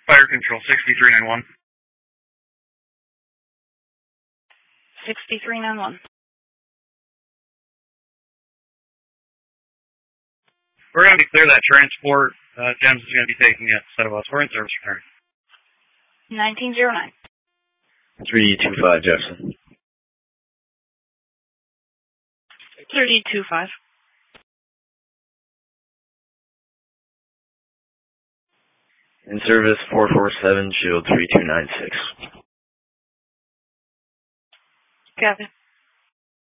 Fire Control 6391. 6391. We're going to clear that transport. Gems is going to be taking it, so we're in service return. 1909. 325 Jefferson. 3025. In service 447, shield 3296. Copy.